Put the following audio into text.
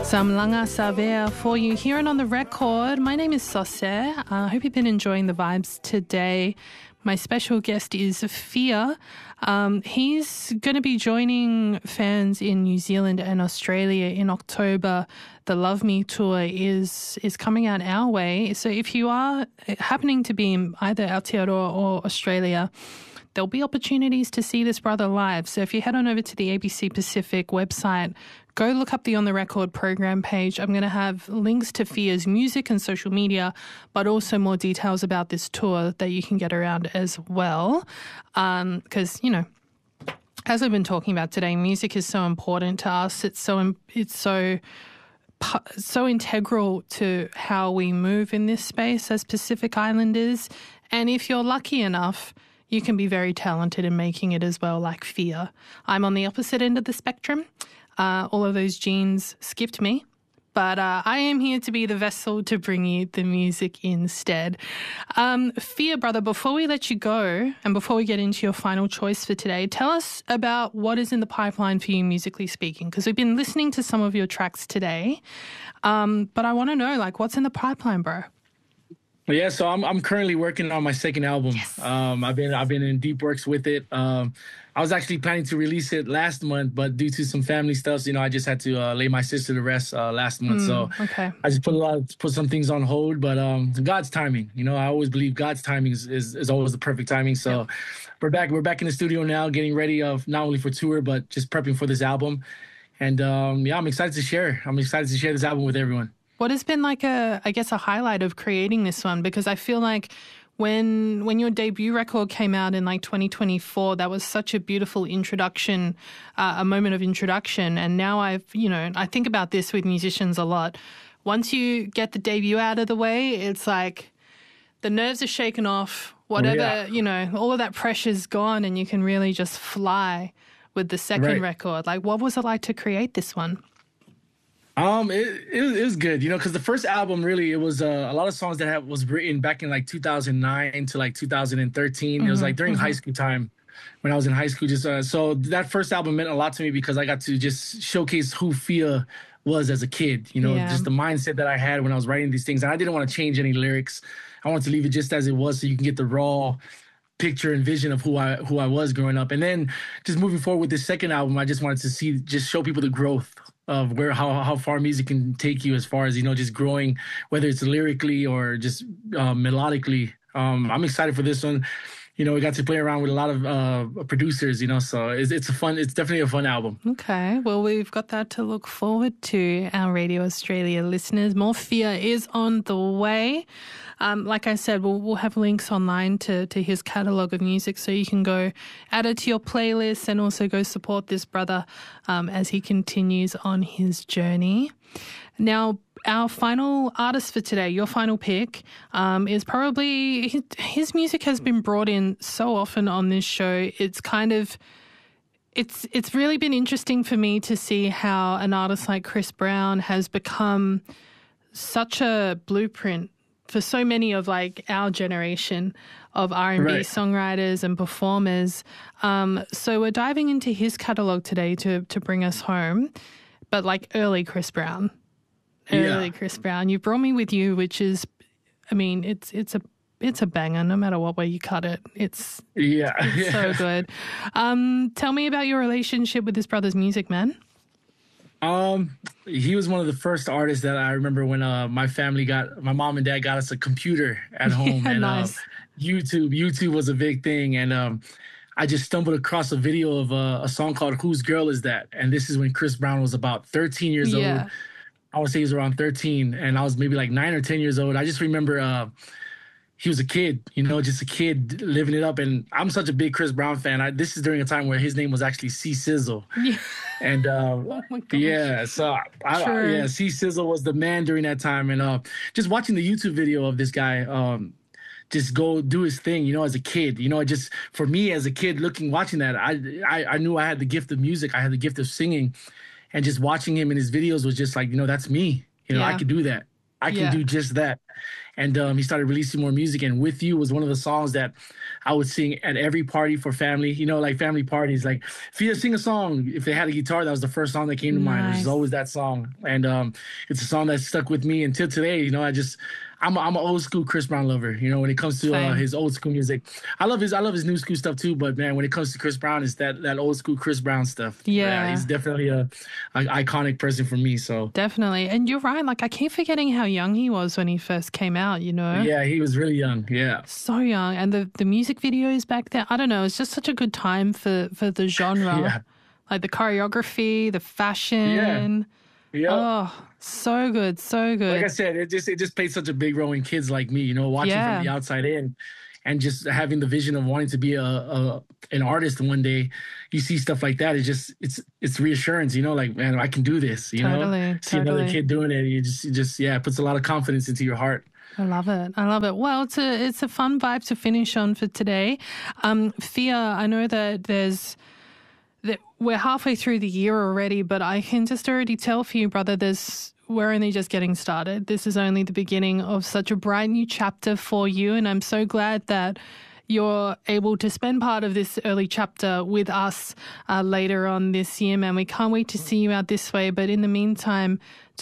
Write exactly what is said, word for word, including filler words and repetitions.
Some Langa Savea for you here and on the record. My name is Sose. I uh, hope you've been enjoying the vibes today. My special guest is Fia. Um, he's going to be joining fans in New Zealand and Australia in October. The Love Me tour is is coming out our way. So if you are happening to be in either Aotearoa or Australia, there'll be opportunities to see this brother live. So if you head on over to the A B C Pacific website, go look up the On The Record program page. I'm going to have links to Fia's music and social media, but also more details about this tour that you can get around as well. Because, um, you know, as we've been talking about today, music is so important to us. It's so it's so so integral to how we move in this space as Pacific Islanders. And if you're lucky enough, you can be very talented in making it as well, like Fia. I'm on the opposite end of the spectrum. Uh, all of those genes skipped me, but uh, I am here to be the vessel to bring you the music instead. Um, Fia, brother, before we let you go and before we get into your final choice for today, tell us about what is in the pipeline for you, musically speaking, because we've been listening to some of your tracks today, um, but I want to know, like, what's in the pipeline, bro? Yeah, so I'm I'm currently working on my second album. Yes. Um, I've been I've been in deep works with it. Um, I was actually planning to release it last month, but due to some family stuff, you know, I just had to uh, lay my sister to rest uh, last month. Mm, so okay. I just put a lot of, put some things on hold. But um, God's timing, you know, I always believe God's timing is is, is always the perfect timing. So Yep. we're back we're back in the studio now, getting ready of not only for tour but just prepping for this album. And um, yeah, I'm excited to share. I'm excited to share this album with everyone. What has been like a, I guess, a highlight of creating this one? Because I feel like when when your debut record came out in like twenty twenty-four, that was such a beautiful introduction, uh, a moment of introduction. And now I've, you know, I think about this with musicians a lot. Once you get the debut out of the way, it's like the nerves are shaken off, whatever, Yeah. you know, all of that pressure's gone and you can really just fly with the second Right. record. Like, what was it like to create this one? Um, it, it, was- it was good, you know, because the first album really, it was uh, a lot of songs that have, was written back in like two thousand nine to like two thousand thirteen. Mm-hmm, it was like during mm-hmm. high school time when I was in high school. Just uh, so that first album meant a lot to me because I got to just showcase who Fia was as a kid, you know, Yeah. just the mindset that I had when I was writing these things. And I didn't want to change any lyrics. I wanted to leave it just as it was so you can get the raw picture and vision of who I who I was growing up. And then just moving forward with this second album, I just wanted to see, just show people the growth of where how how far music can take you as far as, you know, just growing, whether it's lyrically or just uh, melodically. Um, I'm excited for this one. You know, we got to play around with a lot of uh, producers, you know, so it's, it's a fun, it's definitely a fun album. Okay, well, we've got that to look forward to, our Radio Australia listeners. More Fia is on the way. Um, like I said, we'll, we'll have links online to, to his catalogue of music so you can go add it to your playlist and also go support this brother um, as he continues on his journey. Now, our final artist for today, your final pick, um, is probably, his, his music has been brought in so often on this show. It's kind of, it's it's really been interesting for me to see how an artist like Chris Brown has become such a blueprint for so many of like our generation of R and B Right. songwriters and performers. Um, so we're diving into his catalogue today to to bring us home, but like early Chris Brown. Early Yeah. Chris Brown. You brought me with you, which is, I mean, it's it's a it's a banger. No matter what way you cut it, it's Yeah. it's so good. Um, tell me about your relationship with this brother's music, man. Um, he was one of the first artists that I remember when uh, my family got, my mom and dad got us a computer at home. Yeah, and nice. uh, YouTube, YouTube was a big thing. And um, I just stumbled across a video of uh, a song called Whose Girl Is That? And this is when Chris Brown was about thirteen years Yeah. old. I would say he was around thirteen, and I was maybe like nine or ten years old. I just remember uh, he was a kid, you know, just a kid living it up. And I'm such a big Chris Brown fan. I, this is during a time where his name was actually C Sizzle. Yeah. And uh, Oh my gosh. yeah, so I, Sure. yeah, C Sizzle was the man during that time. And uh, just watching the YouTube video of this guy um, just go do his thing, you know, as a kid, you know, it just, for me as a kid looking, watching that, I, I, I knew I had the gift of music. I had the gift of singing, and just watching him in his videos was just like, you know, that's me. You know, Yeah. I could do that. I can Yeah. do just that. and um, he started releasing more music. And With You was one of the songs that I would sing at every party for family, you know, like family parties. Like, Fia, sing a song. If they had a guitar, that was the first song that came to mind, which is Nice. always that song. And um, it's a song that stuck with me until today. You know, I just, I'm, a, I'm an old school Chris Brown lover. You know, when it comes to uh, Same. his old school music, I love his, I love his new school stuff too. But man, when it comes to Chris Brown, it's that that old school Chris Brown stuff. Yeah. he's definitely a, a iconic person for me. So Definitely. And you're right. Like, I keep forgetting how young he was when he first came out, you know? yeah, he was really young. Yeah. So young. And the, the music videos back then, I don't know, it's just such a good time for, for the genre. Yeah. Like the choreography, the fashion. Yeah. Oh, so good. So good. Like I said, it just it just played such a big role in kids like me, you know, watching Yeah. from the outside in, and just having the vision of wanting to be a, a an artist one day. You see stuff like that, it's just it's it's reassurance, you know, like, man, I can do this, you Totally, know. See another totally. kid doing it, you just you just yeah, it puts a lot of confidence into your heart. I love it. I love it. Well, it's a it's a fun vibe to finish on for today. Um, Fia, I know that there's that we're halfway through the year already, but I can just already tell for you, brother, there's we're only just getting started. This is only the beginning of such a bright new chapter for you, and I'm so glad that you're able to spend part of this early chapter with us uh, later on this year, man. We can't wait to see you out this way. But in the meantime,